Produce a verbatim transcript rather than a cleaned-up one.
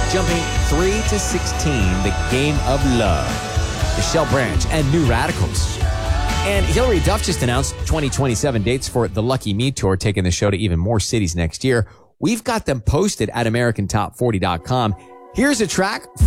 Jumping three to sixteen, The Game of Love. Michelle Branch and New Radicals. And Hilary Duff just announced twenty twenty-seven dates for the Lucky Me Tour, taking the show to even more cities next year. We've got them posted at American Top forty dot com. Here's a track from